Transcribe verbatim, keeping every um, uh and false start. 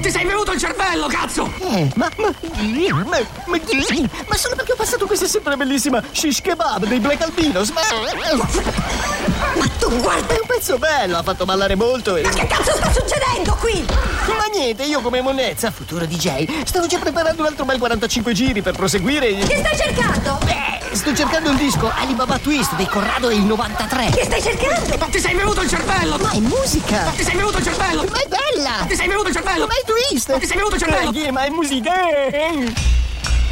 ti sei bevuto il cervello, cazzo! Eh, ma... Ma... Ma, ma, ma solo perché ho passato questa sempre bellissima shish kebab dei Black Albinos, ma... Ma tu guarda! È un pezzo bello, ha fatto ballare molto e... Ma che cazzo sta succedendo qui? Ma niente, io come Monnezza, futuro D J, stavo già preparando un altro bel quarantacinque giri per proseguire... Che stai cercando? Beh, sto cercando il disco Alibaba Twist dei Corrado e il novantatré. Che stai cercando? Ma ti sei bevuto il cervello! Ma è musica! Ma ti sei bevuto il cervello! Ma è bella! Ma ti sei bevuto il cervello! Ma è twist! Ma ti sei bevuto il cervello! Eh, ma è musica!